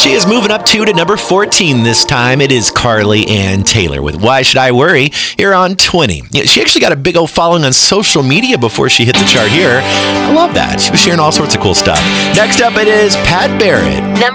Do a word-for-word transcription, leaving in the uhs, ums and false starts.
She is moving up two to number fourteen this time. It is Carly Ann Taylor with Why Should I Worry here on twenty. Yeah, she actually got a big old following on social media before she hit the chart here. I love that. She was sharing all sorts of cool stuff. Next up, it is Pat Barrett.